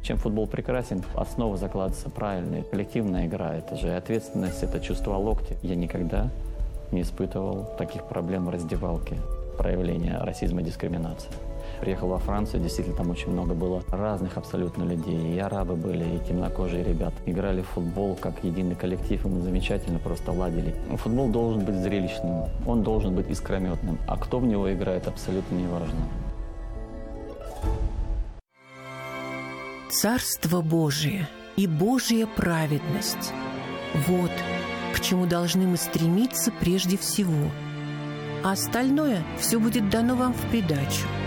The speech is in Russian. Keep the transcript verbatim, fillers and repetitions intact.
Чем футбол прекрасен, основа закладывается правильная. Коллективная игра, это же ответственность, это чувство локтя. Я никогда не испытывал таких проблем в раздевалке, проявления расизма и дискриминации. Приехал во Францию, действительно, там очень много было разных абсолютно людей. И арабы были, и темнокожие ребята. Играли в футбол как единый коллектив, и мы замечательно просто ладили. Футбол должен быть зрелищным, он должен быть искрометным. А кто в него играет, абсолютно не важно. Царство Божие и Божья праведность – вот к чему должны мы стремиться прежде всего. А остальное все будет дано вам в придачу.